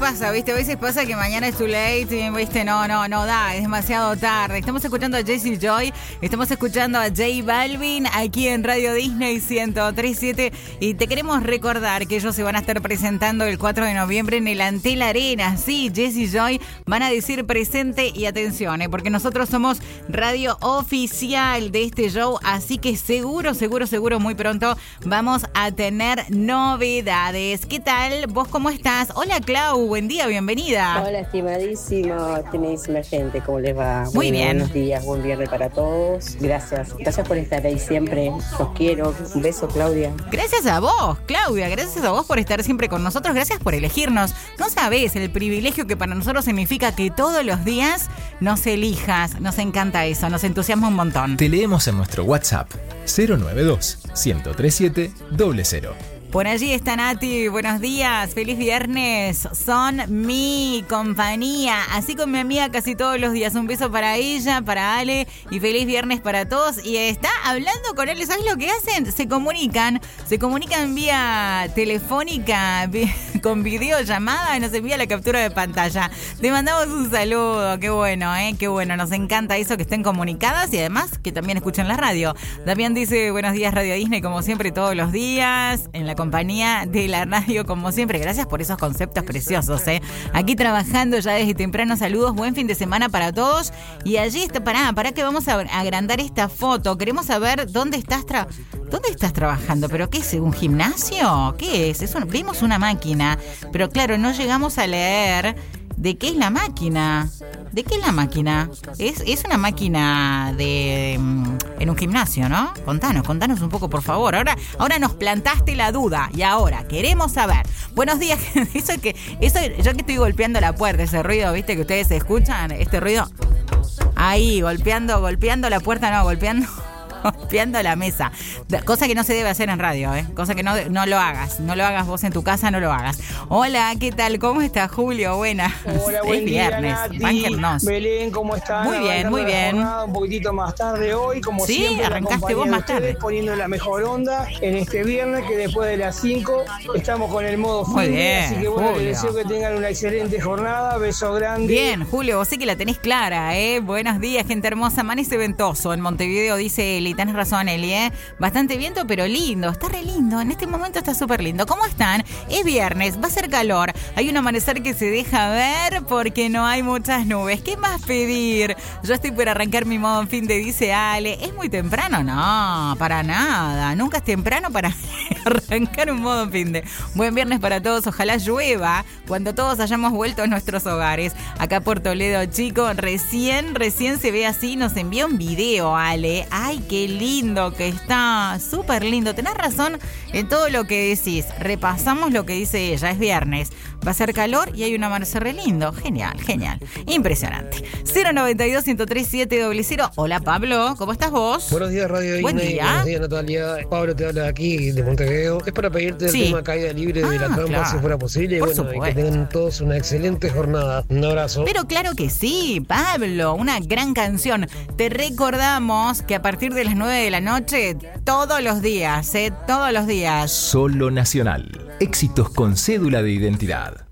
¿viste? A veces pasa que mañana es too late, ¿viste? No da, es demasiado tarde. Estamos escuchando a Jessie Joy, estamos escuchando a J Balvin aquí en Radio Disney 103.7 y te queremos recordar que ellos se van a estar presentando el 4 de noviembre en el Antel Arena. Sí, Jessie Joy van a decir presente y atención, porque nosotros somos radio oficial de este show, así que seguro, muy pronto vamos a tener novedades. ¿Qué tal? ¿Vos cómo estás? Hola Clau, buen día, bienvenida. Hola, estimadísima gente, ¿cómo les va? Muy bien. Buenos días, buen viernes para todos. Gracias por estar ahí siempre. Los quiero. Un beso, Claudia. Gracias a vos, Claudia. Gracias a vos por estar siempre con nosotros. Gracias por elegirnos. No sabés el privilegio que para nosotros significa que todos los días nos elijas. Nos encanta eso, nos entusiasma un montón. Te leemos en nuestro WhatsApp 092-103-700. Por allí está Nati, buenos días, feliz viernes, son mi compañía, así con mi amiga casi todos los días, un beso para ella, para Ale y feliz viernes para todos. Y está hablando con él, ¿sabes lo que hacen? Se comunican vía telefónica, con videollamada y nos envía la captura de pantalla. Te mandamos un saludo, qué bueno, nos encanta eso, que estén comunicadas y además que también escuchen la radio. Damián dice, buenos días Radio Disney, como siempre todos los días, en la compañía de la radio, como siempre. Gracias por esos conceptos preciosos, Aquí trabajando ya desde temprano. Saludos, buen fin de semana para todos. Y allí está, pará que vamos a agrandar esta foto. Queremos saber dónde estás trabajando. ¿Pero qué es? ¿Un gimnasio? ¿Qué es? Vimos una máquina, pero claro, no llegamos a leer de qué es la máquina. ¿De qué es la máquina? Es una máquina en un gimnasio, ¿no? Contanos un poco, por favor. Ahora nos plantaste la duda y ahora queremos saber. Buenos días. Eso yo que estoy golpeando la puerta, ese ruido, ¿viste? Que ustedes escuchan, este ruido. Ahí, golpeando la puerta, no, golpeando la mesa, cosa que no se debe hacer en radio, cosa que no lo hagas vos en tu casa, no lo hagas. Hola, ¿qué tal? ¿Cómo estás, Julio? Buenas. Hola, buen día, viernes. Nati, Belén, ¿cómo están? Muy bien. Un poquitito más tarde hoy, como sí, siempre, arrancaste vos más tarde, poniendo la mejor onda en este viernes, que después de las 5 estamos con el modo muy fin, bien, así que bueno, Julio, les deseo que tengan una excelente jornada, beso grande. Bien, Julio, vos sí que la tenés clara, Buenos días, gente hermosa. Amanece ventoso en Montevideo, dice Eli. Tenés razón, Eli, bastante viento, pero lindo, está re lindo, en este momento está súper lindo. ¿Cómo están? Es viernes, va a ser calor, hay un amanecer que se deja ver porque no hay muchas nubes. ¿Qué más pedir? Yo estoy por arrancar mi modo en fin de, dice Ale. ¿Es muy temprano? No, para nada, nunca es temprano para arrancar un modo en fin de. Buen viernes para todos, ojalá llueva cuando todos hayamos vuelto a nuestros hogares. Acá por Toledo, chico, recién se ve así, nos envía un video, Ale. Ay, qué lindo que está, súper lindo. Tenés razón en todo lo que decís. Repasamos lo que dice ella. Es viernes, va a ser calor y hay un amanecer re lindo. Genial, impresionante. 092-103-700. Hola Pablo, ¿cómo estás vos? Buenos días Radio Disney. Buen día. Buenos días Natalia. Pablo te habla aquí de Montevideo. Es para pedirte el tema caída libre de la trampa, claro, si fuera posible. Por y que tengan todos una excelente jornada. Un abrazo. Pero claro que sí, Pablo, una gran canción. Te recordamos que a partir de las 9 de la noche, todos los días. Solo Nacional. Éxitos con cédula de identidad.